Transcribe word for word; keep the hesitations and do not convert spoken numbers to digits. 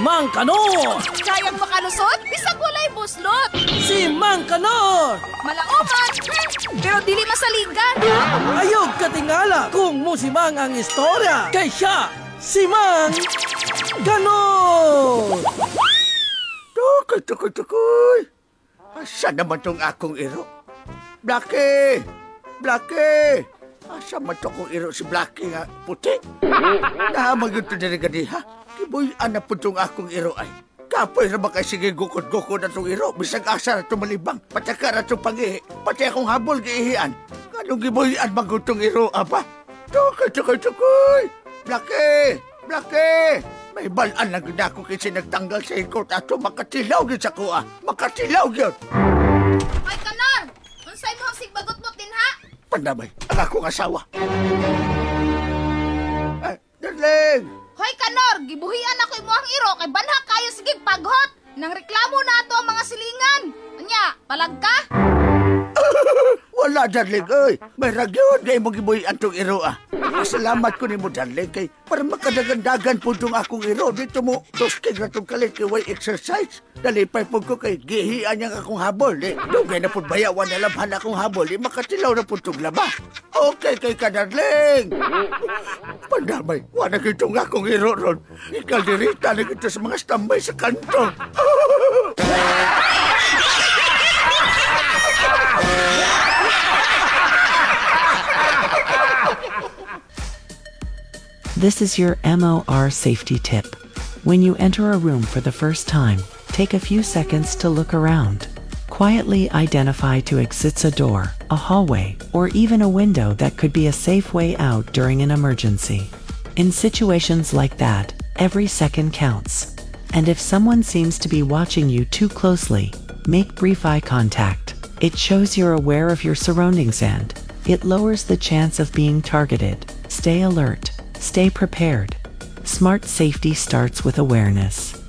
Mang Kanor! Kayang makalusot, bisag walay buslot. Si Mang Kanor! Malaoman, pero dili masaligan. Ayog katingala kung musimang ang istorya. Kay siya, si Mang Kanor! Tukoy, tukoy, tukoy. Asa naman tong akong iro? Blackie! Blackie! Asa man to kong iro si Blackie nga puti? Nahamag yun to diri ha? Kibuyan na po tong akong iro ay. Kapoy na ba kay sige gukod-gukod na tong iro? Bisag asa na itong malibang. Pataka na itong pangihi. Pati akong habol giihian. Anong gibuyan mag itong iro, apa? Tukoy, tukoy, tukoy! Blackie! Blackie! May balaan lang gina ako kasi nagtanggal sa ikot ato makatilaw yun sa kuha. Makatilaw yun! Ay, Kanor! Unsay mo sigbagot mo din ha? Pandamay, ang akong asawa. Ay, darling! Hoy, Kanor! Gibuhian ako imo ang iro kay banha kayo sigig paghot. Nang reklamo na ato ang mga silingan. Anya, palag ka? Wala, darling, oy. May ragyod na imong gibuhian tong iro, ah. Salamat ko ni mo, darling, kay para makadagandagan po tong akong iro. Dito mo, toskig na tong kalit kay way exercise. Dalipay po ko kay gihian niyang akong habol, eh. Dugay na po bayawan na labhan akong habol, eh. Makatilaw na po tong laba. Okay kay ka, darling. Pandamay, wala kitong akong iro ron. Ikaldirita na kita sa mga stambay sa kanto. This is your M O R safety tip. When you enter a room for the first time, take a few seconds to look around. Quietly identify two exits: a door, a hallway, or even a window that could be a safe way out during an emergency. In situations like that, every second counts. And if someone seems to be watching you too closely, make brief eye contact. It shows you're aware of your surroundings and it lowers the chance of being targeted. Stay alert. Stay prepared. Smart safety starts with awareness.